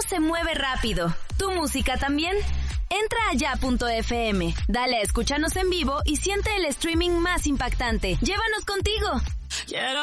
se mueve rápido. ¿Tu música también? Entra a ya.fm, dale a escúchanos en vivo y siente el streaming más impactante. ¡Llévanos contigo! Quiero